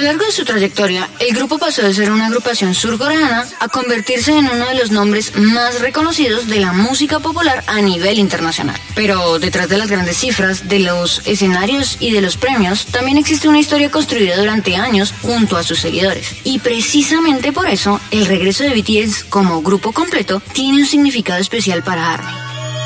largo de su trayectoria, el grupo pasó de ser una agrupación surcoreana a convertirse en uno de los nombres más reconocidos de la música popular a nivel internacional. Pero detrás de las grandes cifras, de los escenarios y de los premios, también existe una historia construida durante años junto a sus seguidores. Y precisamente por eso, el regreso de BTS como grupo completo tiene un significado especial para ARMY.